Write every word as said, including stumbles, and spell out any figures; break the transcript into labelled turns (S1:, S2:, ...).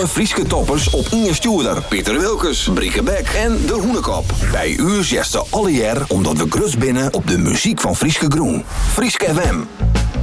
S1: alle Frieske toppers op Inge Stuurder, Pieter Wilkes, Brieke Beck en De Hoenekop. Bij u zesde alle jaar omdat we grus binnen op de muziek van Frieske Groen. Frieske F M.